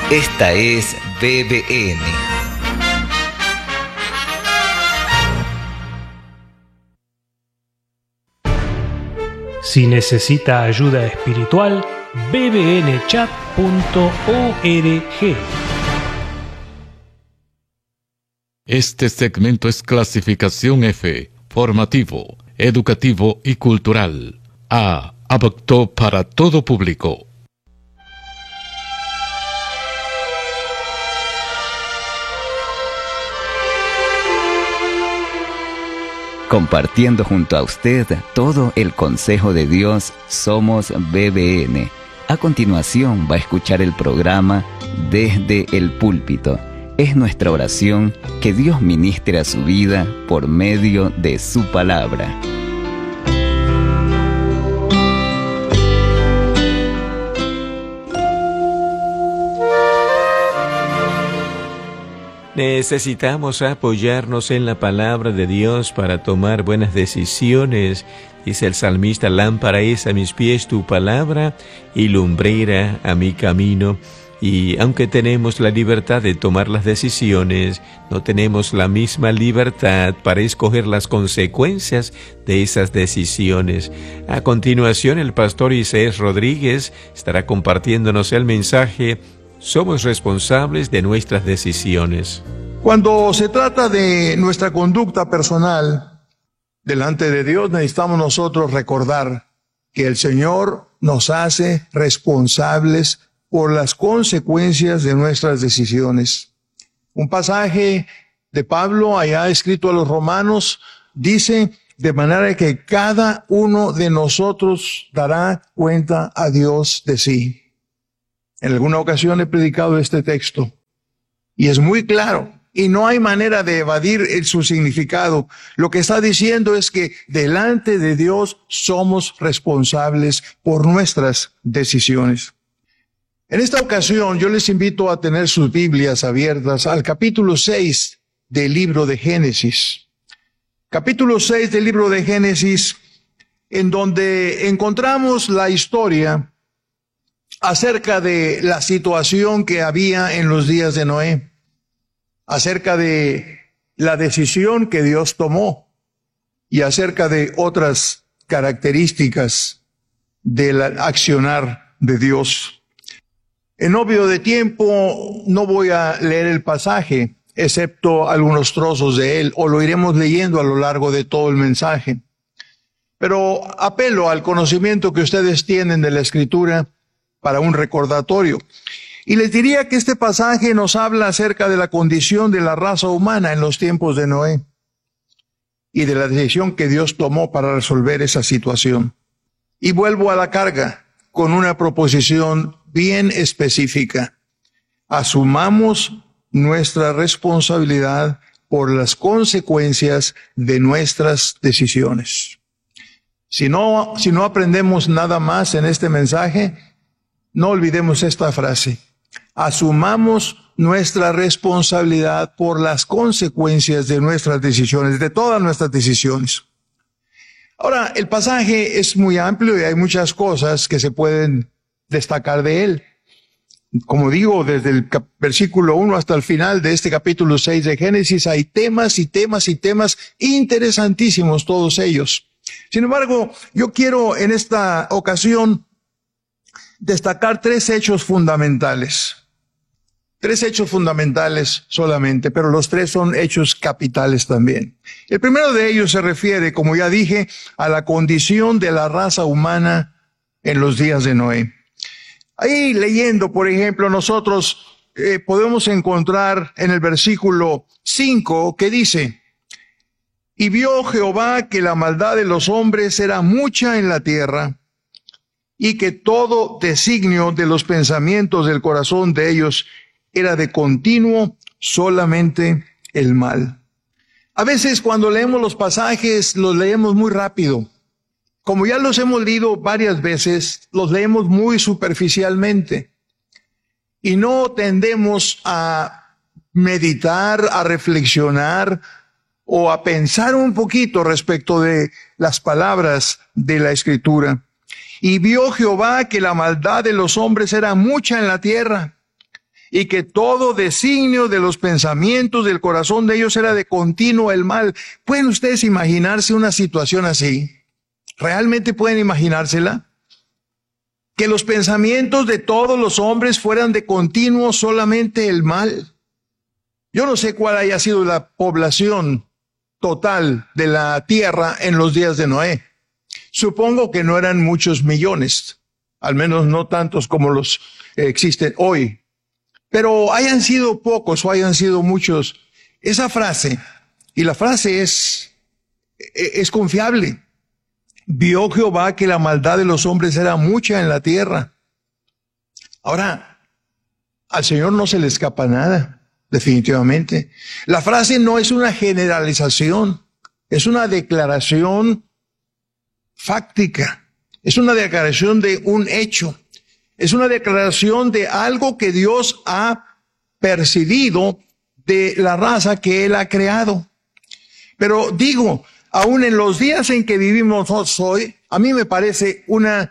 Esta es BBN. Si necesita ayuda espiritual, bbnchat.org. Este segmento es clasificación F, formativo, educativo y cultural. A, apto para todo público. Compartiendo junto a usted todo el consejo de Dios, somos BBN. A continuación va a escuchar el programa Desde el Púlpito. Es nuestra oración que Dios ministre a su vida por medio de su palabra. Necesitamos apoyarnos en la palabra de Dios para tomar buenas decisiones. Dice el salmista: lámpara es a mis pies tu palabra y lumbrera a mi camino. Y aunque tenemos la libertad de tomar las decisiones, no tenemos la misma libertad para escoger las consecuencias de esas decisiones. A continuación, el pastor Isaías Rodríguez estará compartiéndonos el mensaje: somos responsables de nuestras decisiones. Cuando se trata de nuestra conducta personal delante de Dios, necesitamos nosotros recordar que el Señor nos hace responsables por las consecuencias de nuestras decisiones. Un pasaje de Pablo, allá escrito a los Romanos, dice: de manera que cada uno de nosotros dará cuenta a Dios de sí. En alguna ocasión he predicado este texto y es muy claro y no hay manera de evadir su significado. Lo que está diciendo es que delante de Dios somos responsables por nuestras decisiones. En esta ocasión yo les invito a tener sus Biblias abiertas al capítulo 6 del libro de Génesis. Capítulo 6 del libro de Génesis, en donde encontramos la historia acerca de la situación que había en los días de Noé, acerca de la decisión que Dios tomó y acerca de otras características del accionar de Dios. En obvio de tiempo no voy a leer el pasaje, excepto algunos trozos de él, o lo iremos leyendo a lo largo de todo el mensaje. Pero apelo al conocimiento que ustedes tienen de la Escritura para un recordatorio. Y les diría que este pasaje nos habla acerca de la condición de la raza humana en los tiempos de Noé y de la decisión que Dios tomó para resolver esa situación. Y vuelvo a la carga con una proposición bien específica. Asumamos nuestra responsabilidad por las consecuencias de nuestras decisiones. Si no aprendemos nada más en este mensaje, no olvidemos esta frase: asumamos nuestra responsabilidad por las consecuencias de nuestras decisiones, de todas nuestras decisiones. Ahora, el pasaje es muy amplio y hay muchas cosas que se pueden destacar de él. Como digo, desde el versículo 1 hasta el final de este capítulo 6 de Génesis hay temas y temas y temas interesantísimos todos ellos. Sin embargo, yo quiero en esta ocasión destacar tres hechos fundamentales. Tres hechos fundamentales solamente, pero los tres son hechos capitales también. El primero de ellos se refiere, como ya dije, a la condición de la raza humana en los días de Noé. Ahí leyendo, por ejemplo, nosotros podemos encontrar en el versículo 5 que dice: y vio Jehová que la maldad de los hombres era mucha en la tierra, y que todo designio de los pensamientos del corazón de ellos era de continuo solamente el mal. A veces cuando leemos los pasajes, los leemos muy rápido. Como ya los hemos leído varias veces, los leemos muy superficialmente. Y no tendemos a meditar, a reflexionar o a pensar un poquito respecto de las palabras de la Escritura. Y vio Jehová que la maldad de los hombres era mucha en la tierra, y que todo designio de los pensamientos del corazón de ellos era de continuo el mal. ¿Pueden ustedes imaginarse una situación así? ¿Realmente pueden imaginársela? Que los pensamientos de todos los hombres fueran de continuo solamente el mal. Yo no sé cuál haya sido la población total de la tierra en los días de Noé. Supongo que no eran muchos millones, al menos no tantos como los existen hoy. Pero hayan sido pocos o hayan sido muchos, esa frase, y la frase es confiable. Vio Jehová que la maldad de los hombres era mucha en la tierra. Ahora, al Señor no se le escapa nada, definitivamente. La frase no es una generalización, es una declaración fáctica, es una declaración de un hecho, es una declaración de algo que Dios ha percibido de la raza que Él ha creado. Pero digo, aún en los días en que vivimos hoy, a mí me parece una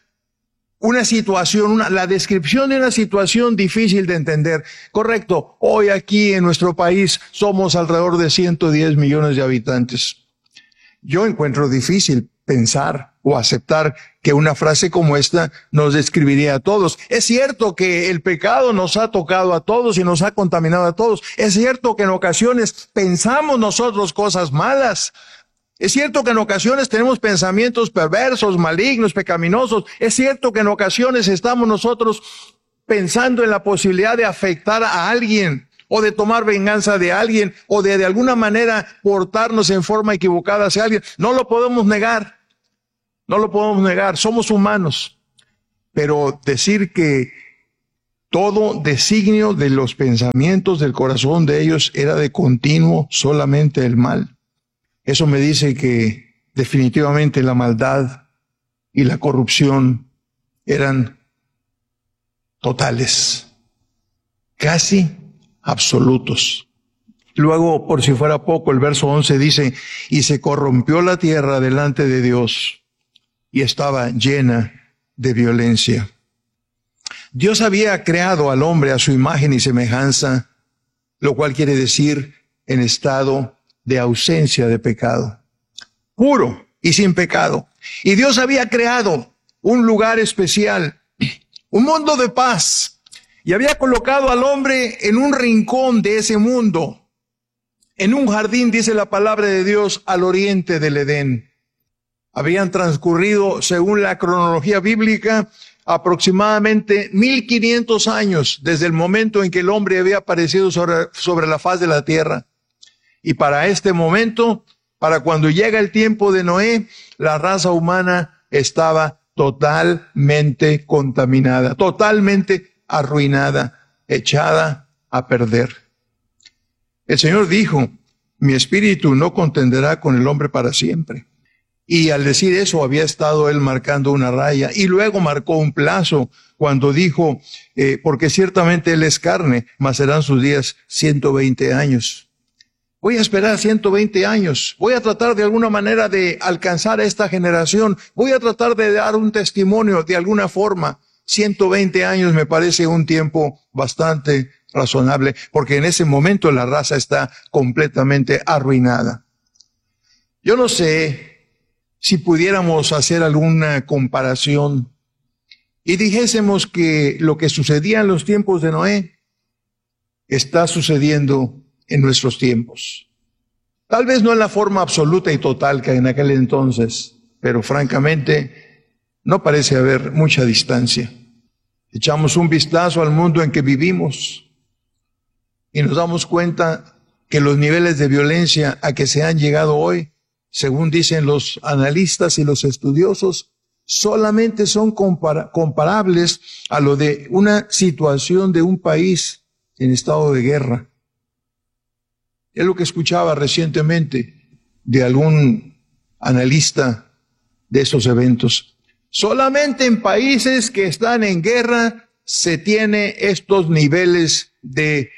situación, la descripción de una situación difícil de entender. Correcto, hoy aquí en nuestro país somos alrededor de 110 millones de habitantes. Yo encuentro difícil pensar o aceptar que una frase como esta nos describiría a todos. Es cierto que el pecado nos ha tocado a todos y nos ha contaminado a todos. Es cierto que en ocasiones pensamos nosotros cosas malas. Es cierto que en ocasiones tenemos pensamientos perversos, malignos, pecaminosos. Es cierto que en ocasiones estamos nosotros pensando en la posibilidad de afectar a alguien, o de tomar venganza de alguien, o de alguna manera portarnos en forma equivocada hacia alguien. No lo podemos negar. No lo podemos negar. Somos humanos. Pero decir que todo designio de los pensamientos del corazón de ellos era de continuo solamente el mal, eso me dice que definitivamente la maldad y la corrupción eran totales, casi absolutos. Luego, por si fuera poco, el verso 11 dice, y se corrompió la tierra delante de Dios y estaba llena de violencia. Dios había creado al hombre a su imagen y semejanza, lo cual quiere decir en estado de ausencia de pecado, puro y sin pecado. Y Dios había creado un lugar especial, un mundo de paz, y había colocado al hombre en un rincón de ese mundo, en un jardín, dice la palabra de Dios, al oriente del Edén. Habían transcurrido, según la cronología bíblica, aproximadamente 1500 años desde el momento en que el hombre había aparecido sobre la faz de la tierra. Y para este momento, para cuando llega el tiempo de Noé, la raza humana estaba totalmente contaminada, totalmente arruinada, echada a perder. El Señor dijo, mi espíritu no contenderá con el hombre para siempre. Y al decir eso había estado él marcando una raya y luego marcó un plazo cuando dijo, porque ciertamente él es carne, mas serán sus días 120 años. Voy a esperar 120 años. Voy a tratar de alguna manera de alcanzar a esta generación. Voy a tratar de dar un testimonio de alguna forma. 120 años me parece un tiempo bastante razonable, porque en ese momento la raza está completamente arruinada. Yo no sé si pudiéramos hacer alguna comparación y dijésemos que lo que sucedía en los tiempos de Noé está sucediendo en nuestros tiempos. Tal vez no en la forma absoluta y total que en aquel entonces, pero francamente no parece haber mucha distancia. Echamos un vistazo al mundo en que vivimos y nos damos cuenta que los niveles de violencia a que se han llegado hoy, según dicen los analistas y los estudiosos, solamente son comparables a lo de una situación de un país en estado de guerra. Es lo que escuchaba recientemente de algún analista de esos eventos. Solamente en países que están en guerra se tiene estos niveles de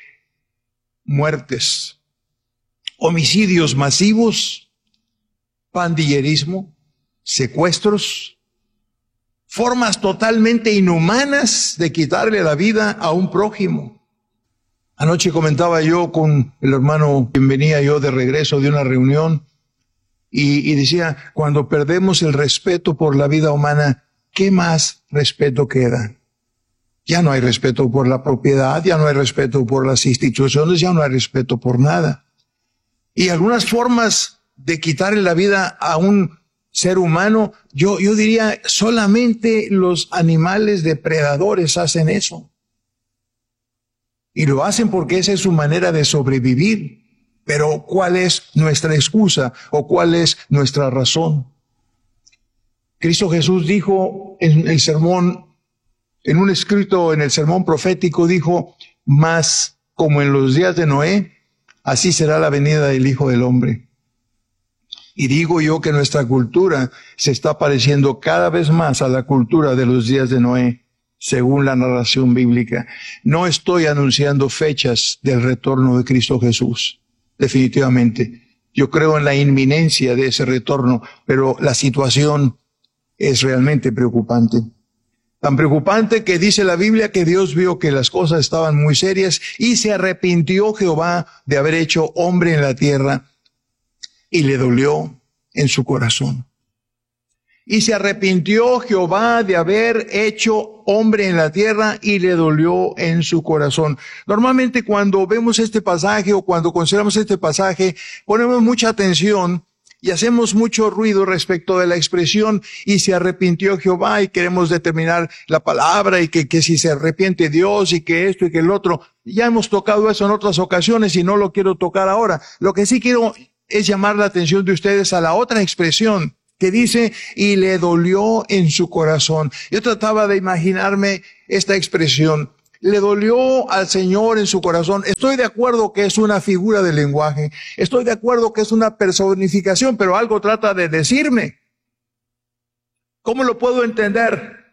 muertes, homicidios masivos, pandillerismo, secuestros, formas totalmente inhumanas de quitarle la vida a un prójimo. Anoche comentaba yo con el hermano quien venía yo de regreso de una reunión y decía, cuando perdemos el respeto por la vida humana, ¿qué más respeto queda? Ya no hay respeto por la propiedad, ya no hay respeto por las instituciones, ya no hay respeto por nada. Y algunas formas de quitarle la vida a un ser humano, yo diría, solamente los animales depredadores hacen eso. Y lo hacen porque esa es su manera de sobrevivir. Pero ¿cuál es nuestra excusa o cuál es nuestra razón? Cristo Jesús dijo en el sermón, en un escrito en el sermón profético, dijo, mas como en los días de Noé, así será la venida del Hijo del Hombre. Y digo yo que nuestra cultura se está pareciendo cada vez más a la cultura de los días de Noé, según la narración bíblica. No estoy anunciando fechas del retorno de Cristo Jesús, definitivamente. Yo creo en la inminencia de ese retorno, pero la situación es realmente preocupante. Tan preocupante que dice la Biblia que Dios vio que las cosas estaban muy serias y se arrepintió Jehová de haber hecho hombre en la tierra y le dolió en su corazón. Y se arrepintió Jehová de haber hecho hombre en la tierra y le dolió en su corazón. Normalmente cuando vemos este pasaje o cuando consideramos este pasaje, ponemos mucha atención y hacemos mucho ruido respecto de la expresión y se arrepintió Jehová y queremos determinar la palabra y que si se arrepiente Dios y que esto y que el otro. Ya hemos tocado eso en otras ocasiones y no lo quiero tocar ahora. Lo que sí quiero es llamar la atención de ustedes a la otra expresión que dice, y le dolió en su corazón. Yo trataba de imaginarme esta expresión. Le dolió al Señor en su corazón. Estoy de acuerdo que es una figura de lenguaje. Estoy de acuerdo que es una personificación, pero algo trata de decirme. ¿Cómo lo puedo entender?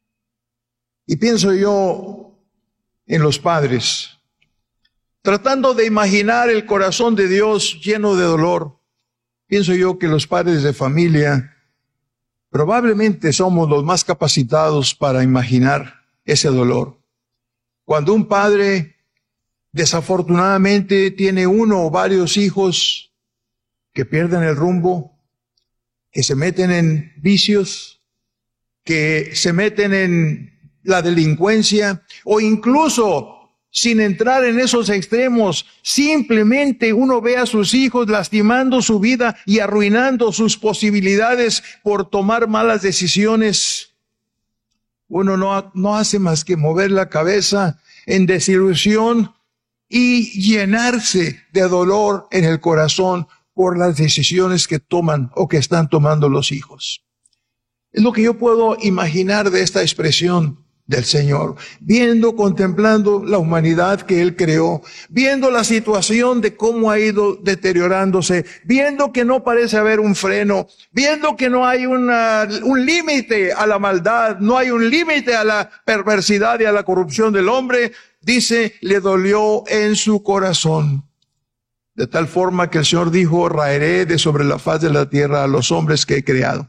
Y pienso yo en los padres, tratando de imaginar el corazón de Dios lleno de dolor. Pienso yo que los padres de familia probablemente somos los más capacitados para imaginar ese dolor. Cuando un padre desafortunadamente tiene uno o varios hijos que pierden el rumbo, que se meten en vicios, que se meten en la delincuencia o incluso sin entrar en esos extremos, simplemente uno ve a sus hijos lastimando su vida y arruinando sus posibilidades por tomar malas decisiones. Uno no hace más que mover la cabeza en desilusión y llenarse de dolor en el corazón por las decisiones que toman o que están tomando los hijos. Es lo que yo puedo imaginar de esta expresión del Señor, viendo, contemplando la humanidad que Él creó, viendo la situación de cómo ha ido deteriorándose, viendo que no parece haber un freno, viendo que no hay un límite a la maldad, no hay un límite a la perversidad y a la corrupción del hombre, dice, le dolió en su corazón. De tal forma que el Señor dijo, raeré de sobre la faz de la tierra a los hombres que he creado.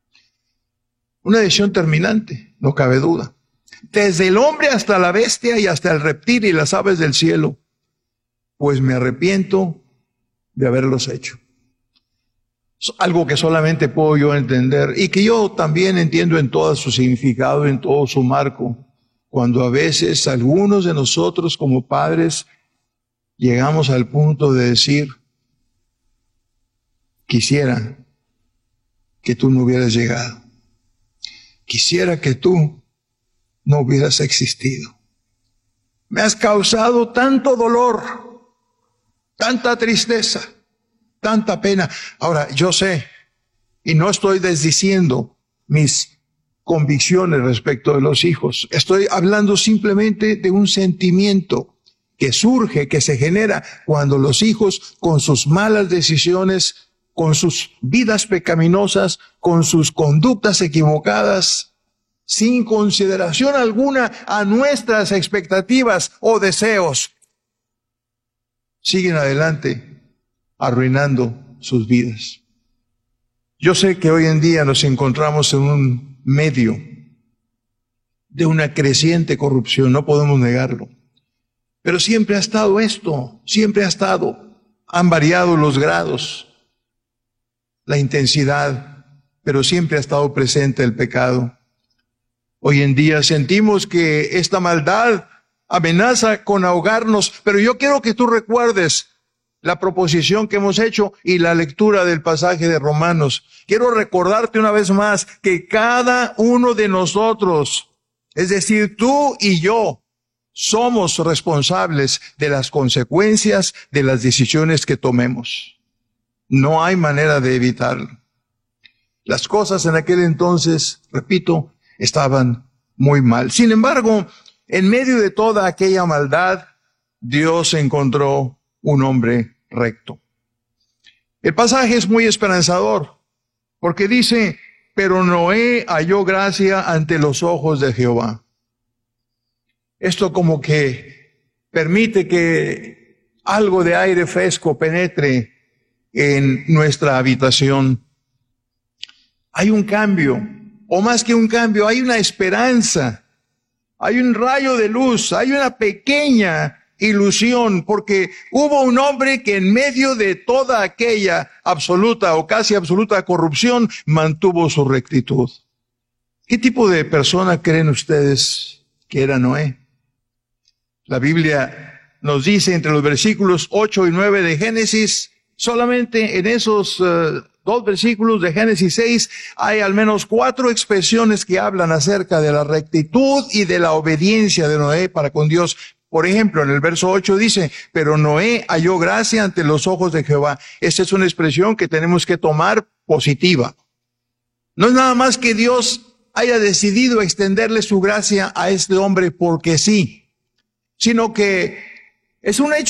Una decisión terminante, no cabe duda. Desde el hombre hasta la bestia y hasta el reptil y las aves del cielo, pues me arrepiento de haberlos hecho. Es algo que solamente puedo yo entender y que yo también entiendo en todo su significado, en todo su marco, cuando a veces algunos de nosotros como padres llegamos al punto de decir, quisiera que tú no hubieras llegado, quisiera que tú no hubieras existido. Me has causado tanto dolor, tanta tristeza, tanta pena. Ahora, yo sé, y no estoy desdiciendo mis convicciones respecto de los hijos. Estoy hablando simplemente de un sentimiento que surge, que se genera cuando los hijos, con sus malas decisiones, con sus vidas pecaminosas, con sus conductas equivocadas, sin consideración alguna a nuestras expectativas o deseos, siguen adelante arruinando sus vidas. Yo sé que hoy en día nos encontramos en un medio de una creciente corrupción, no podemos negarlo. Pero siempre ha estado esto, siempre ha estado. Han variado los grados, la intensidad, pero siempre ha estado presente el pecado. Hoy en día sentimos que esta maldad amenaza con ahogarnos, pero yo quiero que tú recuerdes la proposición que hemos hecho y la lectura del pasaje de Romanos. Quiero recordarte una vez más que cada uno de nosotros, es decir, tú y yo, somos responsables de las consecuencias de las decisiones que tomemos. No hay manera de evitarlo. Las cosas en aquel entonces, repito, estaban muy mal. Sin embargo, en medio de toda aquella maldad, Dios encontró un hombre recto. El pasaje es muy esperanzador, porque dice, pero Noé halló gracia ante los ojos de Jehová. Esto como que permite que algo de aire fresco penetre en nuestra habitación. Hay un cambio, o más que un cambio, hay una esperanza, hay un rayo de luz, hay una pequeña ilusión, porque hubo un hombre que en medio de toda aquella absoluta o casi absoluta corrupción mantuvo su rectitud. ¿Qué tipo de persona creen ustedes que era Noé? La Biblia nos dice entre los versículos 8 y 9 de Génesis, solamente en esos dos versículos de Génesis 6 hay al menos 4 expresiones que hablan acerca de la rectitud y de la obediencia de Noé para con Dios. Por ejemplo, en el verso 8 dice, pero Noé halló gracia ante los ojos de Jehová. Esta es una expresión que tenemos que tomar positiva. No es nada más que Dios haya decidido extenderle su gracia a este hombre porque sí, sino que es un hecho